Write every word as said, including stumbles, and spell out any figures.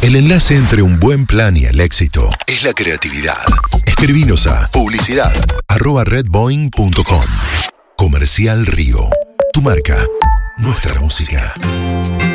El enlace entre un buen plan y el éxito es la creatividad. Escribinos a publicidad arroba redboeing punto com. Comercial Río. Tu marca, nuestra música.